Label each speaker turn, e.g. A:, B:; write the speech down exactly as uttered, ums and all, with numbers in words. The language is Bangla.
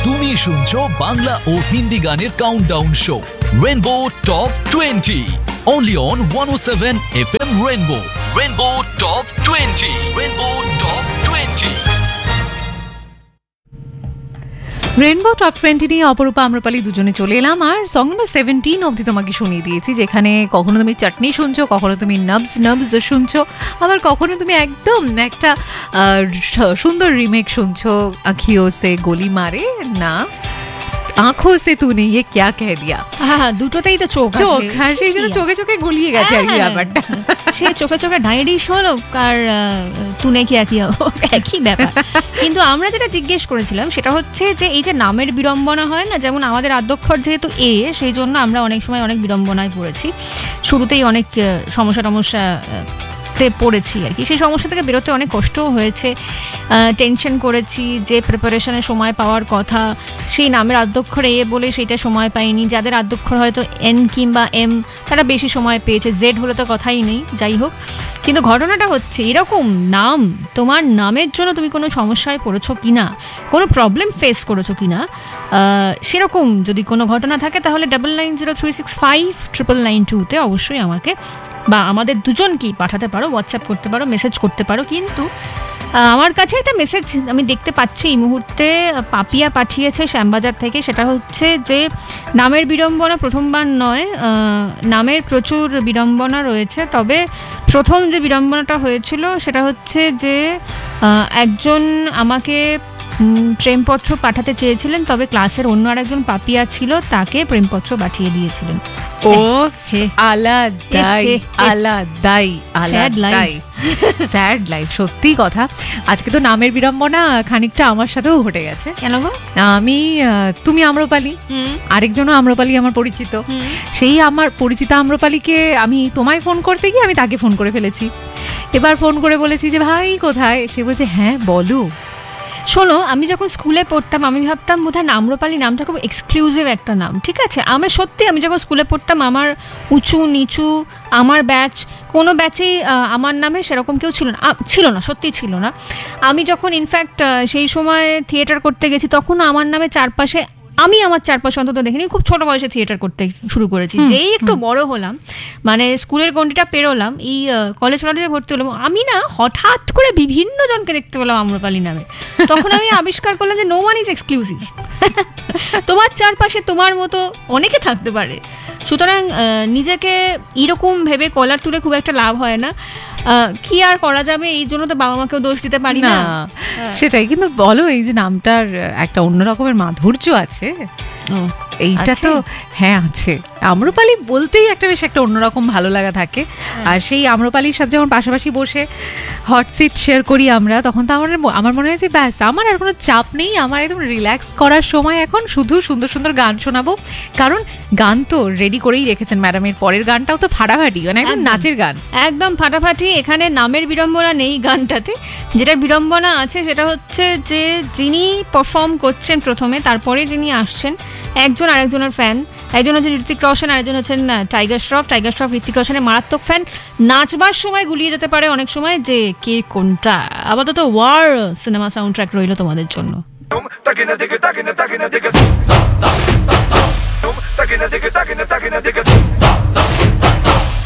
A: তুমি শুনছো বাংলা ও হিন্দি গানের countdown show rainbow top twenty only on one oh seven F M Rainbow. Rainbow Top twenty. Rainbow Top twenty.
B: Rainbow top twenty নিয়ে অপরূপা আম্রপালি দুজনে চলে এলাম আর সং নাম্বার সেভেন্টিন অবধি তোমাকে শুনিয়ে দিয়েছি, যেখানে কখনো তুমি চাটনি শুনছো, কখনো তুমি নবস নবস শুনছো, আবার কখনো তুমি একদম একটা সুন্দর রিমেক শুনছো আঁখিও সে গলি মারে না আঁখো সে তুনে ইয়ে ক্যা কহ দিয়া।
C: হ্যাঁ, দুটোতেই তো চোখ
B: চোখ, হ্যাঁ সেই জন্য চোখে চোখে গলিয়ে গেছে আর কি ব্যাপারটা।
C: সে চোখে চোখে ডাইরিশ হলো আর তুনে কি একই একই ব্যাপার। কিন্তু আমরা যেটা জিজ্ঞেস করেছিলাম সেটা হচ্ছে যে এই যে নামের বিড়ম্বনা হয় না, যেমন আমাদের আদ্যক্ষর যেহেতু এ, সেই জন্য আমরা অনেক সময় অনেক বিড়ম্বনায় পড়েছি, শুরুতেই অনেক সমস্যা টমস্যা পড়েছি আর কি। সেই সমস্যা থেকে বেরোতে অনেক কষ্টও হয়েছে, টেনশন করেছি, যে প্রিপারেশনে সময় পাওয়ার কথা সেই নামের আদ্যক্ষর এ বলে সেইটা সময় পাইনি, যাদের আদ্যক্ষর হয়তো এন কিংবা এম তারা বেশি সময় পেয়েছে, জেড হলে তো কথাই নেই। যাই হোক, কিন্তু ঘটনাটা হচ্ছে এরকম নাম, তোমার নামের জন্য তুমি কোনো সমস্যায় পড়েছো কি না, কোনো প্রবলেম ফেস করেছো কি না, সেরকম যদি কোনো ঘটনা থাকে তাহলে double nine zero three six five triple nine টুতে অবশ্যই আমাকে বা আমাদের দুজনকেই পাঠাতে পারো, হোয়াটসঅ্যাপ করতে পারো, মেসেজ করতে পারো। কিন্তু আমার কাছে একটা মেসেজ আমি দেখতে পাচ্ছি এই মুহূর্তে, পাপিয়া পাঠিয়েছে শ্যামবাজার থেকে। সেটা হচ্ছে যে নামের বিড়ম্বনা প্রথমবার নয়, নামের প্রচুর বিড়ম্বনা রয়েছে, তবে প্রথম যে বিড়ম্বনাটা হয়েছিল সেটা হচ্ছে যে একজন আমাকে প্রেমপত্র পাঠাতে চেয়েছিলেন, তবে ক্লাসের অন্য আরেকজন পাপিয়া ছিল, তাকে প্রেমপত্র পাঠিয়ে দিয়েছিলেন।
B: ও আলাদাই আলাদাই আলাদাই স্যাড লাইফ, সত্যি কথা। আজকে তো নামের বিড়ম্বনা খানিকটা আমার সাথেও ঘটে গেছে।
C: কেন গো?
B: আমি তুমি আম্রপালি, আরেকজনও আম্রপালি আমার পরিচিত, সেই আমার পরিচিত আম্রপালিকে আমি তোমায় ফোন করতে গিয়ে আমি তাকে ফোন করে ফেলেছি। এবার ফোন করে বলেছি যে ভাই কোথায়, সে বলছে হ্যাঁ বলো।
C: শোনো, আমি যখন স্কুলে পড়তাম আমি ভাবতাম বোধহয় আম্রপালি নামটা খুব এক্সক্লুসিভ একটা নাম, ঠিক আছে। আমি সত্যি আমি যখন স্কুলে পড়তাম আমার উঁচু নিচু আমার ব্যাচ, কোনো ব্যাচেই আমার নামে সেরকম কেউ ছিল না, ছিল না সত্যি ছিল না। আমি যখন ইনফ্যাক্ট সেই সময় থিয়েটার করতে গেছি তখনও আমার নামে চারপাশে, আমি আমার চারপাশে অন্তত দেখিনি, খুব ছোট বয়সে থিয়েটার করতে শুরু করেছি। যেই একটু বড় হলাম, মানে স্কুলের গণ্ডিটা পেরোলাম, এই কলেজ কলেজে ভর্তি হলাম, আমি না হঠাৎ করে বিভিন্ন জনকে দেখতে পেলাম আম্রপালি নামে। তখন আমি আবিষ্কার করলাম যে নো ওয়ান ইজ এক্সক্লুসিভ, তোমার চারপাশে তোমার মতো অনেকে থাকতে পারে। সুতরাং নিজেকে এরকম ভেবে কলার তুলে খুব একটা লাভ হয় না, কি আর করা যাবে, এই জন্য তো বাবা মাকেও দোষ দিতে পারি না।
B: সেটাই, কিন্তু বলো এই যে নামটার একটা অন্য রকমের মাধুর্য আছে, এইটা তো হ্যাঁ আছে। আম্রপালি বলতেই একটা বেশ একটা অন্যরকম ভালো লাগা থাকে। আর সেই আম্রপালির সাথে যখন পাশাপাশি বসে হট সিট শেয়ার করি আমরা, তখন তো আমার আমার মনে হয় যে ব্যাস আমার আর কোনো চাপ নেই, আমার একদম রিল্যাক্স করার সময় এখন, শুধু সুন্দর সুন্দর গান শোনাবো। কারণ গান তো রেডি করেই রেখেছেন ম্যাডামের, পরের গানটাও তো ফাটাফাটি, মানে একদম নাচের গান,
C: একদম ফাটাফাটি। এখানে নামের বিড়ম্বনা নেই গানটাতে, যেটা বিড়ম্বনা আছে সেটা হচ্ছে যে যিনি পারফর্ম করছেন প্রথমে, তারপরে যিনি আসছেন, একজন আরেকজনের ফ্যান। একজন হচ্ছেন ঋত্বিক রোশন, আরেকজন হচ্ছেন টাইগার শ্রফ। টাইগার শ্রফ ঋত্বিক রোশনের মারাত্মক ফ্যান, নাচবার সময় গুলিয়ে যেতে পারে অনেক সময় যে কে কোনটা। আপাতত ওয়ার সিনেমা সাউন্ড ট্র্যাক রইল তোমাদের জন্য।
D: Taking a dig, taking a, taking a dig,